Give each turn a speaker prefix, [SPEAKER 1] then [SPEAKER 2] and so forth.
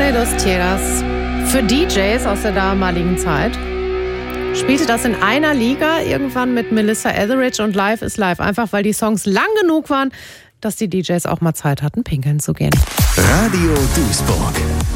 [SPEAKER 1] de los Tierras. Für DJs aus der damaligen Zeit spielte das in einer Liga irgendwann mit Melissa Etheridge und Live is Live. Einfach weil die Songs lang genug waren, dass die DJs auch mal Zeit hatten, pinkeln zu gehen.
[SPEAKER 2] Radio Duisburg.